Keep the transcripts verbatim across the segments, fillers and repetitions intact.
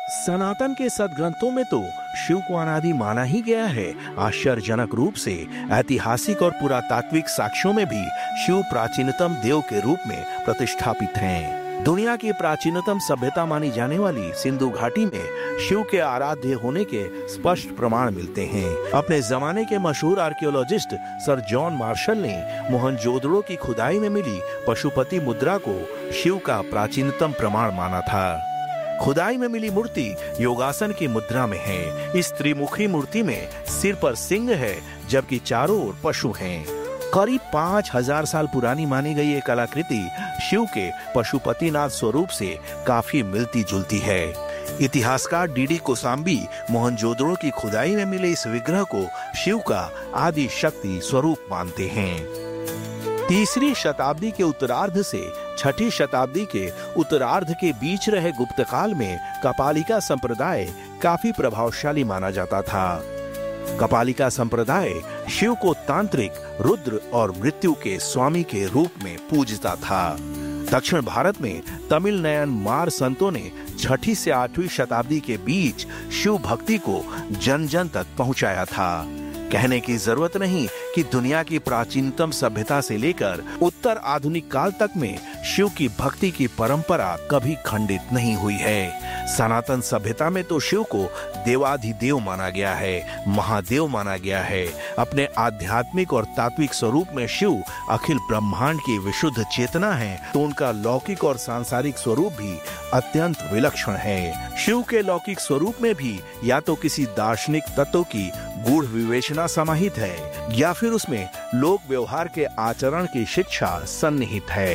सनातन के सदग्रंथों में तो शिव को अनादि माना ही गया है। आश्चर्यजनक रूप से ऐतिहासिक और पुरातात्विक साक्ष्यों में भी शिव प्राचीनतम देव के रूप में प्रतिष्ठापित हैं। दुनिया की प्राचीनतम सभ्यता मानी जाने वाली सिंधु घाटी में शिव के आराध्य होने के स्पष्ट प्रमाण मिलते हैं। अपने जमाने के मशहूर आर्कियोलॉजिस्ट सर जॉन मार्शल ने मोहनजोदड़ो की खुदाई में मिली पशुपति मुद्रा को शिव का प्राचीनतम प्रमाण माना था। खुदाई में मिली मूर्ति योगासन की मुद्रा में है। इस त्रिमुखी मूर्ति में सिर पर सिंह है, जबकि चारों ओर पशु हैं। करीब पांच हजार साल पुरानी मानी गई ये कलाकृति शिव के पशुपतिनाथ स्वरूप से काफी मिलती जुलती है। इतिहासकार डीडी कोसाम्बी मोहनजोदड़ो की खुदाई में मिले इस विग्रह को शिव का आदि शक्ति स्वरूप मानते हैं। तीसरी शताब्दी के उत्तरार्ध से छठी शताब्दी के उत्तरार्ध के बीच रहे गुप्त काल में कपालिका संप्रदाय काफी प्रभावशाली माना जाता था। कपालिका संप्रदाय शिव को तांत्रिक, रुद्र और मृत्यु के स्वामी के रूप में पूजता था। दक्षिण भारत में तमिल नयन मार संतों ने छठी से आठवीं शताब्दी के बीच शिव भक्ति को जन जन तक पहुंचाया था। कहने की जरूरत नहीं कि दुनिया की प्राचीनतम सभ्यता से लेकर उत्तर आधुनिक काल तक में शिव की भक्ति की परंपरा कभी खंडित नहीं हुई है। सनातन सभ्यता में तो शिव को देवाधिदेव माना गया है, महादेव माना गया है। अपने आध्यात्मिक और तात्विक स्वरूप में शिव अखिल ब्रह्मांड की विशुद्ध चेतना है, तो उनका लौकिक और सांसारिक स्वरूप भी अत्यंत विलक्षण है। शिव के लौकिक स्वरूप में भी या तो किसी दार्शनिक तत्व की गूढ़ विवेचना समाहित है या फिर उसमें लोक व्यवहार के आचरण की शिक्षा सन्निहित है।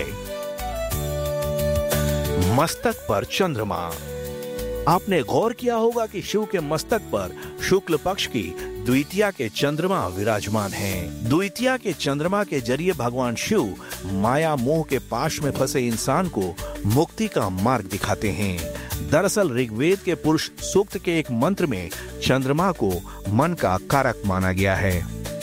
मस्तक पर चंद्रमा। आपने गौर किया होगा कि शिव के मस्तक पर शुक्ल पक्ष की द्वितीया के चंद्रमा विराजमान हैं। द्वितीया के चंद्रमा के जरिए भगवान शिव माया मोह के पाश में फंसे इंसान को मुक्ति का मार्ग दिखाते हैं। दरअसल ऋग्वेद के पुरुष सूक्त के एक मंत्र में चंद्रमा को मन का कारक माना गया है।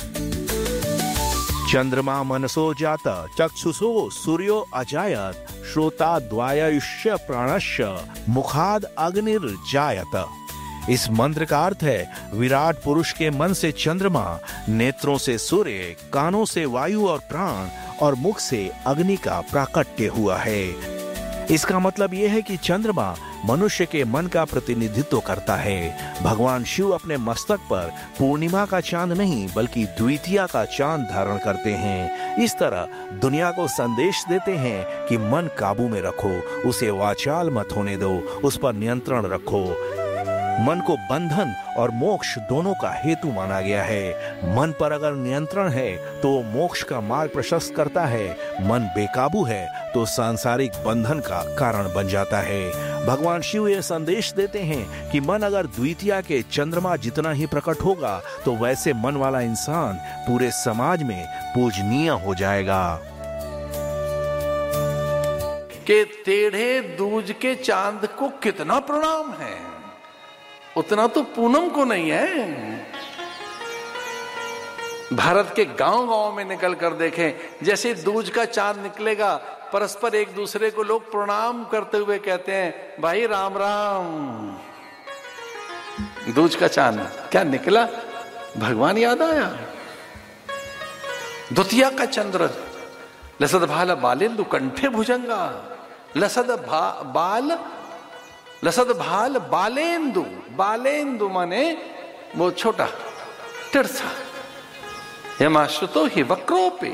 चंद्रमा मनसो जात चक्षुषो सूर्यो अजायत श्रोता द्वायुष्य प्राणस्य मुखाद अग्निर्जायत। इस मंत्र का अर्थ है विराट पुरुष के मन से चंद्रमा, नेत्रों से सूर्य, कानों से वायु और प्राण और मुख से अग्नि का प्राकट्य हुआ है। इसका मतलब यह है कि चंद्रमा मनुष्य के मन का प्रतिनिधित्व करता है। भगवान शिव अपने मस्तक पर पूर्णिमा का चांद नहीं बल्कि द्वितीया का चांद धारण करते हैं। इस तरह दुनिया को संदेश देते हैं कि मन काबू में रखो, उसे वाचाल मत होने दो, उस पर नियंत्रण रखो। मन को बंधन और मोक्ष दोनों का हेतु माना गया है। मन पर अगर नियंत्रण है तो मोक्ष का मार्ग प्रशस्त करता है, मन बेकाबू है तो सांसारिक बंधन का कारण बन जाता है। भगवान शिव ये संदेश देते हैं कि मन अगर द्वितीया के चंद्रमा जितना ही प्रकट होगा तो वैसे मन वाला इंसान पूरे समाज में पूजनीय हो जाएगा। के टेढ़े दूज के चांद को कितना प्रणाम है, उतना तो पूनम को नहीं है। भारत के गांव गांव में निकल कर देखें, जैसे दूज का चांद निकलेगा परस्पर एक दूसरे को लोग प्रणाम करते हुए कहते हैं, भाई राम राम। दूज का चांद क्या निकला, भगवान याद आया। द्वितीया का चंद्र लसद भाल बालेंदु कंठे भुजंगा, लसद भा, बाल लसद भाल बालेंदु, बालेंदु माने वो छोटा तिरछा, यमाश्रुतो ही वक्रोपे।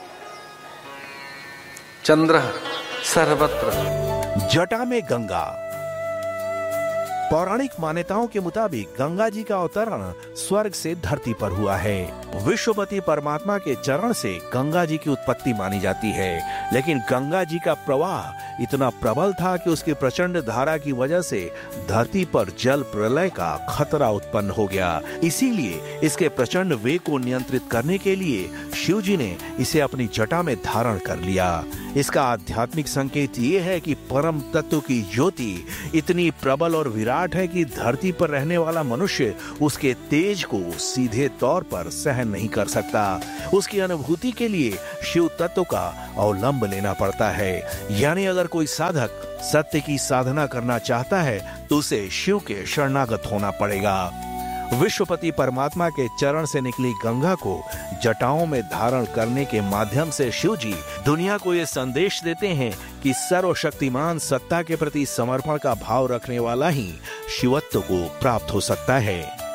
चंद्र सर्वत्र। जटा में गंगा। पौराणिक मान्यताओं के मुताबिक गंगा जी का अवतरण स्वर्ग से धरती पर हुआ है। विश्वपति परमात्मा के चरण से गंगा जी की उत्पत्ति मानी जाती है, लेकिन गंगा जी का प्रवाह इतना प्रबल था कि उसकी प्रचंड धारा की वजह से धरती पर जल प्रलय का खतरा उत्पन्न हो गया। इसीलिए इसके प्रचंड वेग को नियंत्रित करने के लिए शिव जी ने इसे अपनी जटा में धारण कर लिया। इसका आध्यात्मिक संकेत ये है कि परम तत्व की ज्योति इतनी प्रबल और विराट है कि धरती पर रहने वाला मनुष्य उसके तेज को सीधे तौर पर सहन नहीं कर सकता। उसकी अनुभूति के लिए शिव तत्व का अवलंब लेना पड़ता है। यानी अगर कोई साधक सत्य की साधना करना चाहता है तो उसे शिव के शरणागत होना पड़ेगा। विश्वपति परमात्मा के चरण से निकली गंगा को जटाओं में धारण करने के माध्यम से शिव जी दुनिया को ये संदेश देते हैं कि सर्वशक्तिमान सत्ता के प्रति समर्पण का भाव रखने वाला ही शिवत्व को प्राप्त हो सकता है।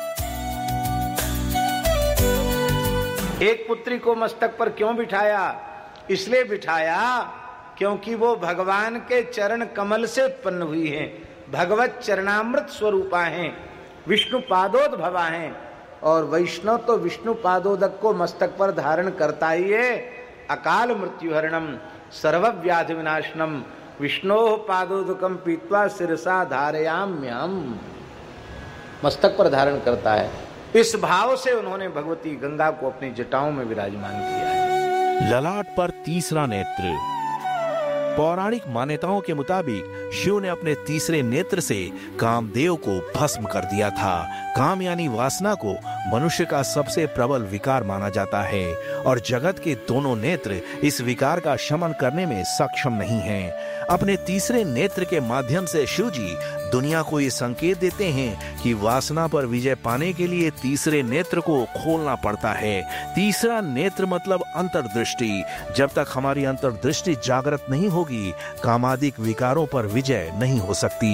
एक पुत्री को मस्तक पर क्यों बिठाया? इसलिए बिठाया क्योंकि वो भगवान के चरण कमल से उत्पन्न हुई हैं, भगवत चरणामृत स्वरूपा हैं, विष्णु पादोद्भवा हैं। और वैष्णव तो विष्णु पादोदक को मस्तक पर धारण करता ही है। अकाल मृत्यु हरणम सर्वव्याधि विनाशनम विष्णोः पादोदकम पीत्वा शिरसा धारयाम्यहम्, मस्तक पर धारण करता है। इस भाव से उन्होंने भगवती गंगा को अपनी जटाओं में विराजमान किया है। ललाट पर तीसरा नेत्र। पौराणिक मान्यताओं के मुताबिक शिव ने अपने तीसरे नेत्र से कामदेव को भस्म कर दिया था। काम यानी वासना को मनुष्य का सबसे प्रबल विकार माना जाता है और जगत के दोनों नेत्र इस विकार का शमन करने में सक्षम नहीं हैं। अपने तीसरे नेत्र के माध्यम से शिव जी दुनिया को ये संकेत देते हैं कि वासना पर विजय पाने के लिए तीसरे नेत्र को खोलना पड़ता है। तीसरा नेत्र मतलब अंतर्दृष्टि। जब तक हमारी अंतर्दृष्टि जागृत नहीं होगी, कामादिक विकारों पर विजय नहीं हो सकती।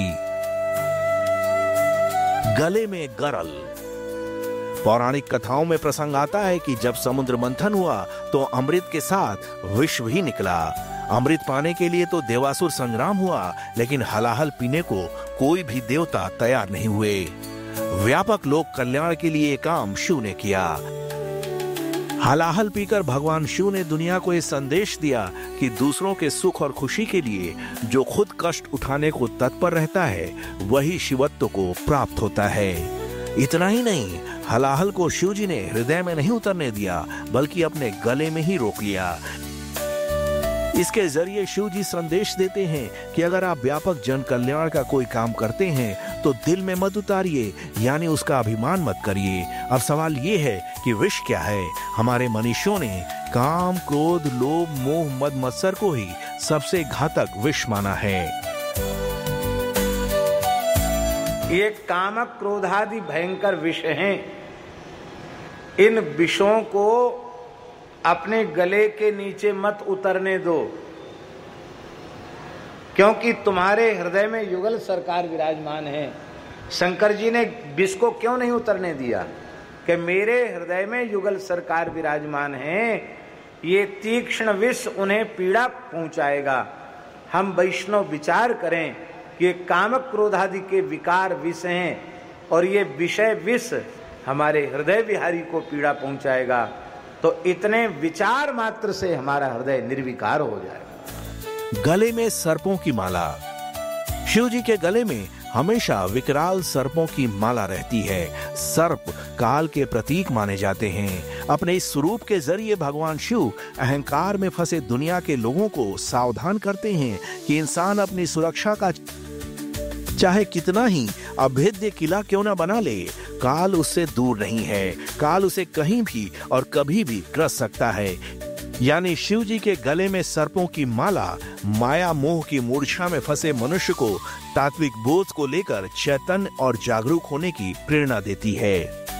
गले में गरल। पौराणिक कथाओं में प्रसंग आता है कि जब समुद्र मंथन हुआ तो अमृत के साथ विष भी निकला। अमृत पाने के लिए तो देवासुर संग्राम हुआ, लेकिन हलाहल पीने को कोई भी देवता तैयार नहीं हुए। व्यापक लोक कल्याण के लिए काम शिव ने किया। हलाहल पीकर भगवान शिव ने दुनिया को यह संदेश दिया कि दूसरों के सुख और खुशी के लिए जो खुद कष्ट उठाने को तत्पर रहता है वही शिवत्व को प्राप्त होता है। इतना ही नहीं, हलाहल को शिव जी ने हृदय में नहीं उतरने दिया बल्कि अपने गले में ही रोक लिया। इसके जरिए शिव जी संदेश देते हैं कि अगर आप व्यापक जन कल्याण का कोई काम करते हैं तो दिल में मत उतारिए, यानी उसका अभिमान मत करिए। अब सवाल ये है कि विष क्या है? हमारे मनीषियों ने काम, क्रोध, लोभ, मोह, मद, मत्सर को ही सबसे घातक विष माना है। ये कामक, क्रोधादि भयंकर विष हैं। इन विषों को अपने गले के नीचे मत उतरने दो, क्योंकि तुम्हारे हृदय में युगल सरकार विराजमान है। शंकर जी ने विष को क्यों नहीं उतरने दिया? कि मेरे हृदय में युगल सरकार विराजमान है, ये तीक्ष्ण विष उन्हें पीड़ा पहुंचाएगा। हम वैष्णव विचार करें कि ये कामक, क्रोधादि के विकार विष हैं और ये विषय विष हमारे हृदय विहारी को पीड़ा पहुंचाएगा। तो इतने विचार मात्र से हमारा हृदय निर्विकार हो जाएगा। गले में सर्पों की माला। शिव जी के गले में हमेशा विकराल सर्पों की माला रहती है। सर्प काल के प्रतीक माने जाते हैं। अपने इस स्वरूप के जरिए भगवान शिव अहंकार में फंसे दुनिया के लोगों को सावधान करते हैं कि इंसान अपनी सुरक्षा का चाहे कितना ही अभेद्य किला क्यों न बना ले, काल उससे दूर नहीं है। काल उसे कहीं भी और कभी भी ग्रस सकता है। यानी शिव जी के गले में सर्पों की माला माया मोह की मूर्छा में फंसे मनुष्य को तात्विक बोध को लेकर चैतन्य और जागरूक होने की प्रेरणा देती है।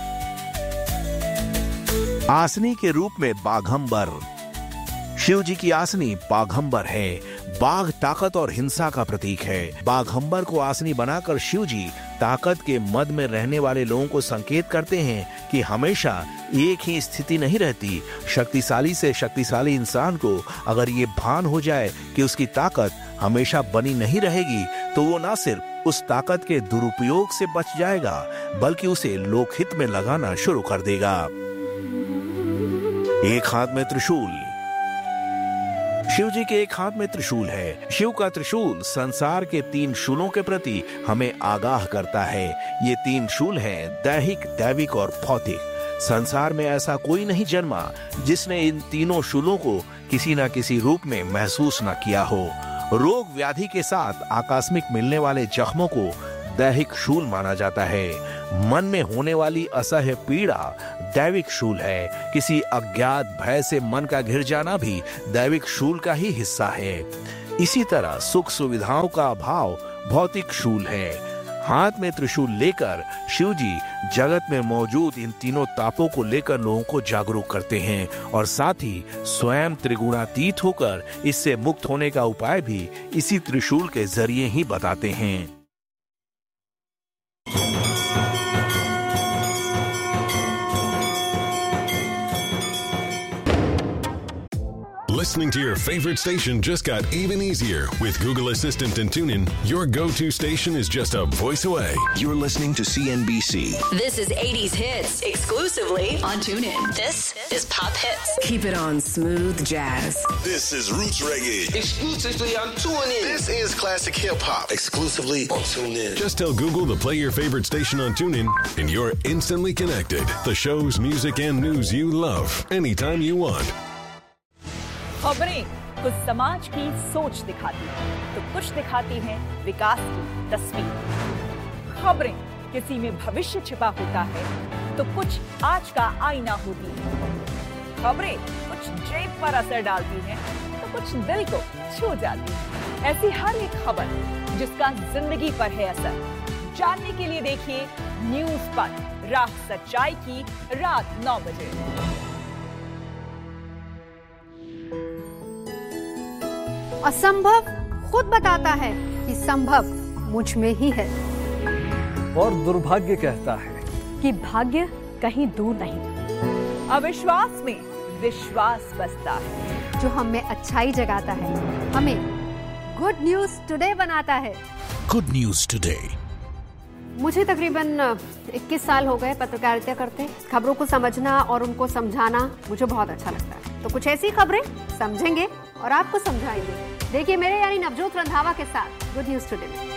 आसनी के रूप में बाघंबर। शिव जी की आसनी बाघंबर है। बाघ ताकत और हिंसा का प्रतीक है। बाघंबर को आसनी बनाकर शिव जी ताकत के मद में रहने वाले लोगों को संकेत करते हैं कि हमेशा एक ही स्थिति नहीं रहती। शक्तिशाली से शक्तिशाली इंसान को अगर ये भान हो जाए कि उसकी ताकत हमेशा बनी नहीं रहेगी, तो वो न सिर्फ उस ताकत के दुरुपयोग से बच जाएगा बल्कि उसे लोकहित में लगाना शुरू कर देगा। एक हाथ में त्रिशूल। शिव जी के एक हाथ में त्रिशूल है। शिव का त्रिशूल संसार के तीन शूलों के प्रति हमें आगाह करता है। ये तीन शूल हैं दैहिक, दैविक और भौतिक। संसार में ऐसा कोई नहीं जन्मा जिसने इन तीनों शूलों को किसी न किसी रूप में महसूस न किया हो। रोग व्याधि के साथ आकस्मिक मिलने वाले जख्मों को दैहिक शूल माना जाता है। मन में होने वाली असह्य पीड़ा दैविक शूल है। किसी अज्ञात भय से मन का घिर जाना भी दैविक शूल का ही हिस्सा है। इसी तरह सुख सुविधाओं का अभाव भौतिक शूल है। हाथ में त्रिशूल लेकर शिवजी जगत में मौजूद इन तीनों तापों को लेकर लोगों को जागरूक करते हैं और साथ ही स्वयं त्रिगुणातीत होकर इससे मुक्त होने का उपाय भी इसी त्रिशूल के जरिए ही बताते हैं। Listening to your favorite station just got even easier. With Google Assistant and TuneIn, your go-to station is just a voice away. You're listening to C N B C. This is eighties hits exclusively on TuneIn. This is Pop Hits. Keep it on smooth jazz. This is Roots Reggae. Exclusively on TuneIn. This is classic hip hop. Exclusively on TuneIn. Just tell Google to play your favorite station on TuneIn and you're instantly connected. The shows, music, and news you love anytime you want. खबरें कुछ समाज की सोच दिखाती हैं, तो कुछ दिखाती हैं विकास की तस्वीर। खबरें किसी में भविष्य छिपा होता है, तो कुछ आज का आईना होती है। खबरें कुछ जेब पर असर डालती हैं, तो कुछ दिल को छू जाती है। ऐसी हर एक खबर जिसका जिंदगी पर है असर, जानने के लिए देखिए न्यूज पर राह सच्चाई की रात नौ बजे। असंभव खुद बताता है कि संभव मुझ में ही है, और दुर्भाग्य कहता है कि भाग्य कहीं दूर नहीं। अविश्वास में विश्वास बसता है, जो हमें अच्छाई जगाता है, हमें गुड न्यूज टुडे बनाता है। Good news today. मुझे तकरीबन इक्कीस साल हो गए पत्रकारिता करते। खबरों को समझना और उनको समझाना मुझे बहुत अच्छा लगता है। तो कुछ ऐसी खबरें समझेंगे और आपको समझाएंगे। देखिए मेरे यानी नवजोत रंधावा के साथ गुड न्यूज टुडे में।